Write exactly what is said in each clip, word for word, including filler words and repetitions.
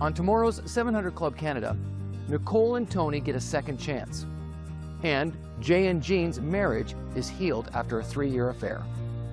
On tomorrow's seven hundred Club Canada, Nicole and Tony get a second chance. And Jay and Jean's marriage is healed after a three-year affair.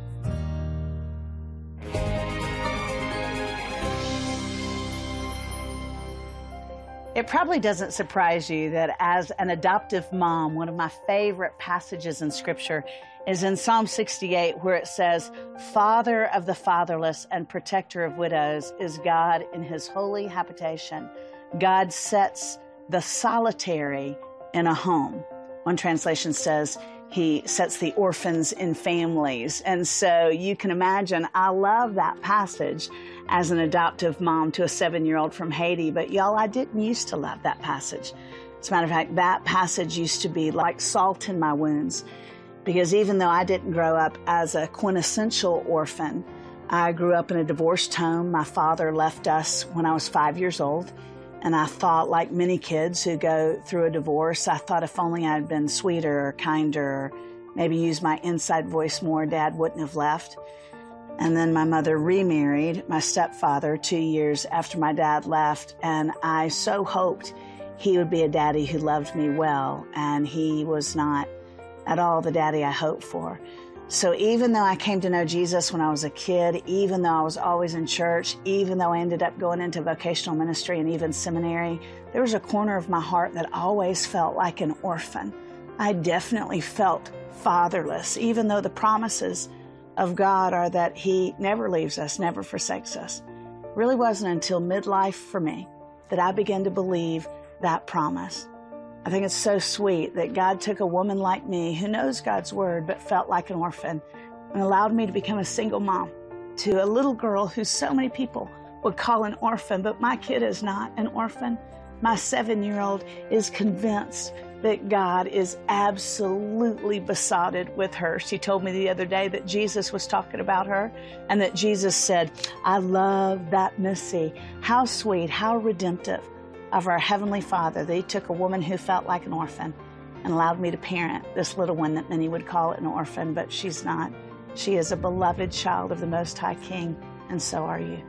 It probably doesn't surprise you that as an adoptive mom, one of my favorite passages in Scripture is in Psalm sixty-eight, where it says, "Father of the fatherless and protector of widows is God in his holy habitation. God sets the solitary in a home." One translation says, he sets the orphans in families. And so you can imagine, I love that passage as an adoptive mom to a seven-year-old from Haiti. But y'all, I didn't used to love that passage. As a matter of fact, that passage used to be like salt in my wounds. Because even though I didn't grow up as a quintessential orphan, I grew up in a divorced home. My father left us when I was five years old. And I thought, like many kids who go through a divorce, I thought if only I'd been sweeter or kinder, or maybe used my inside voice more, Dad wouldn't have left. And then my mother remarried my stepfather two years after my dad left. And I so hoped he would be a daddy who loved me well. And he was not at all the daddy I hoped for. So even though I came to know Jesus when I was a kid, even though I was always in church, even though I ended up going into vocational ministry and even seminary, there was a corner of my heart that always felt like an orphan. I definitely felt fatherless, even though the promises of God are that he never leaves us, never forsakes us. It really wasn't until midlife for me that I began to believe that promise. I think it's so sweet that God took a woman like me who knows God's word but felt like an orphan and allowed me to become a single mom to a little girl who so many people would call an orphan, but my kid is not an orphan. My seven-year-old is convinced that God is absolutely besotted with her. She told me the other day that Jesus was talking about her and that Jesus said, "I love that Missy." How sweet, how redemptive of our Heavenly Father that he took a woman who felt like an orphan and allowed me to parent this little one that many would call an orphan, but she's not. She is a beloved child of the Most High King, and so are you.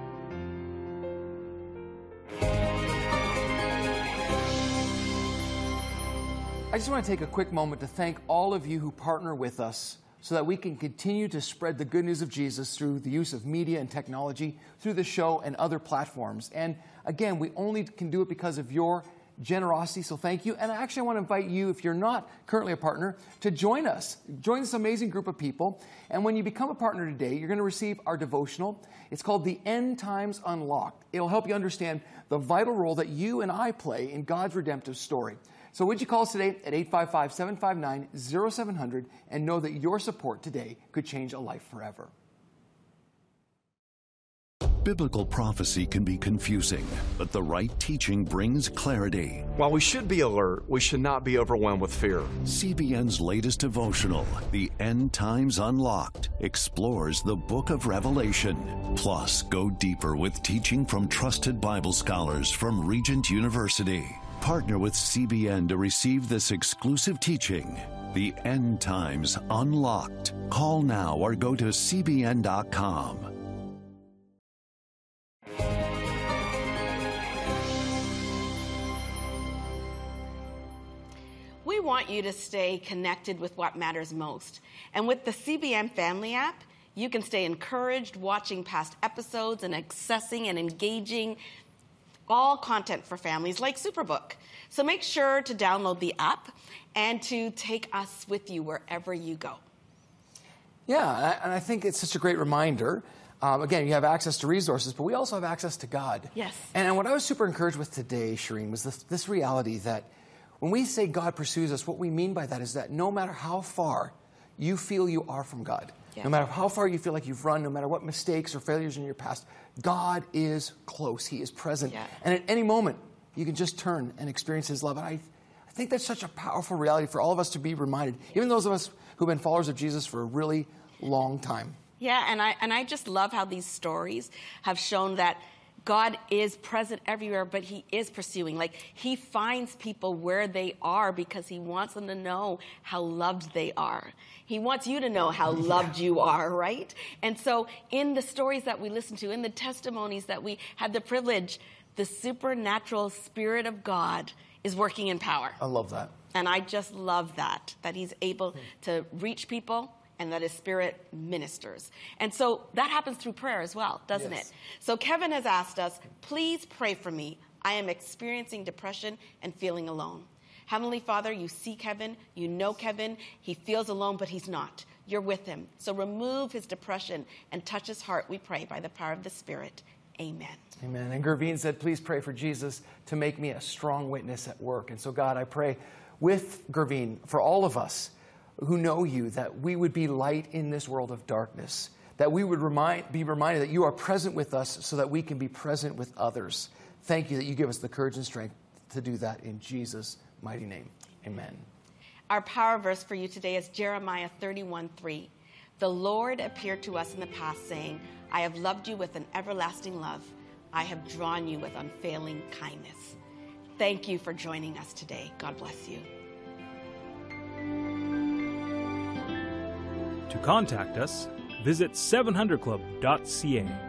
I just want to take a quick moment to thank all of you who partner with us so that we can continue to spread the good news of Jesus through the use of media and technology, through the show and other platforms. And again, we only can do it because of your generosity, so thank you. And actually, I want to invite you, if you're not currently a partner, to join us. Join this amazing group of people. And when you become a partner today, you're going to receive our devotional. It's called The End Times Unlocked. It'll help you understand the vital role that you and I play in God's redemptive story. So would you call us today at eight five five, seven five nine, zero seven zero zero and know that your support today could change a life forever. Biblical prophecy can be confusing, but the right teaching brings clarity. While we should be alert, we should not be overwhelmed with fear. C B N's latest devotional, The End Times Unlocked, explores the book of Revelation. Plus, go deeper with teaching from trusted Bible scholars from Regent University. Partner with C B N to receive this exclusive teaching, The End Times Unlocked. Call now or go to C B N dot com. We want you to stay connected with what matters most. And with the C B N Family app, you can stay encouraged watching past episodes and accessing and engaging all content for families like Superbook. So make sure to download the app and to take us with you wherever you go. Yeah, and I think it's such a great reminder. Um, again, you have access to resources, but we also have access to God. Yes. And what I was super encouraged with today, Shireen, was this, this reality that when we say God pursues us, what we mean by that is that no matter how far you feel you are from God, yes. no matter how far you feel like you've run, no matter what mistakes or failures in your past, God is close. He is present. Yeah. And at any moment, you can just turn and experience his love. And I, I think that's such a powerful reality for all of us to be reminded, even those of us who've been followers of Jesus for a really long time. Yeah, and I, and I just love how these stories have shown that God is present everywhere, but he is pursuing. Like, he finds people where they are because he wants them to know how loved they are. He wants you to know how loved you are, right? And so in the stories that we listen to, in the testimonies that we had the privilege the supernatural Spirit of God is working in power. I love that. And I just love that, that he's able to reach people and that his Spirit ministers. And so that happens through prayer as well, doesn't Yes. it? So Kevin has asked us, please pray for me. I am experiencing depression and feeling alone. Heavenly Father, you see Kevin, you know Kevin, he feels alone, but he's not. You're with him. So remove his depression and touch his heart, we pray, by the power of the Spirit. Amen. Amen. And Gervine said, please pray for Jesus to make me a strong witness at work. And so, God, I pray with Gervine for all of us who know you, that we would be light in this world of darkness, that we would remind, be reminded that you are present with us so that we can be present with others. Thank you that you give us the courage and strength to do that in Jesus' mighty name. Amen. Our power verse for you today is Jeremiah thirty-one three. The Lord appeared to us in the past, saying, I have loved you with an everlasting love. I have drawn you with unfailing kindness. Thank you for joining us today. God bless you. To contact us, visit seven hundred club dot c a.